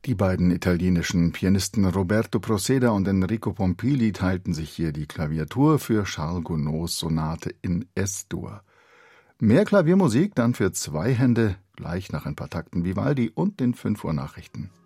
Die beiden italienischen Pianisten Roberto Proceda und Enrico Pompili teilten sich hier die Klaviatur für Charles Gounods Sonate in S-Dur. Mehr Klaviermusik dann für zwei Hände, gleich nach ein paar Takten Vivaldi und den 5 Uhr Nachrichten.